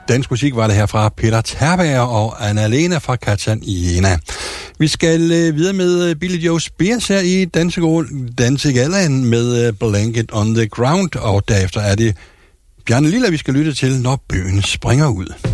Dansk musik var det her fra Peter Terberg og Anna-Lena fra Catania. Vi skal videre med Billy Joe Spears her i Dansegallaen med Blanket on the Ground, og derefter er det Bjarne Lilla, vi skal lytte til, når bøgen springer ud.